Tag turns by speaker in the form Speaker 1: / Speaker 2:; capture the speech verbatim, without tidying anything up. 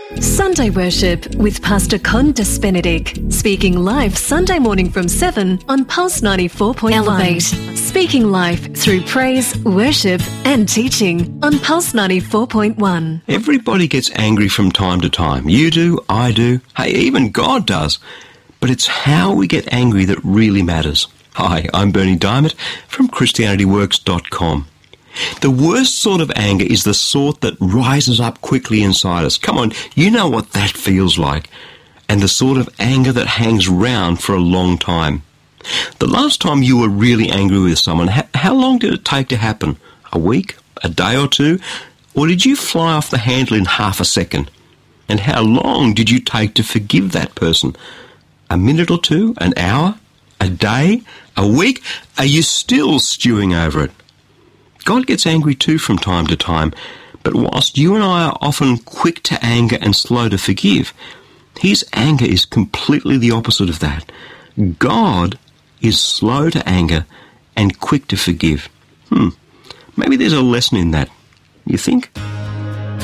Speaker 1: Sunday Worship with Pastor Condas Benedict, speaking live Sunday morning from seven on Pulse ninety-four point one. Elevate, speaking live through praise, worship and teaching on Pulse ninety-four point one.
Speaker 2: Everybody gets angry from time to time. You do, I do, hey, even God does. But it's how we get angry that really matters. Hi, I'm Bernie Diamond from Christianity Works dot com. The worst sort of anger is the sort that rises up quickly inside us. Come on, you know what that feels like. And the sort of anger that hangs round for a long time. The last time you were really angry with someone, how long did it take to happen? A week? A day or two? Or did you fly off the handle in half a second? And how long did you take to forgive that person? A minute or two? An hour? A day? A week? Are you still stewing over it? God gets angry too from time to time, but whilst you and I are often quick to anger and slow to forgive, his anger is completely the opposite of that. God is slow to anger and quick to forgive. Hmm, maybe there's a lesson in that. You think?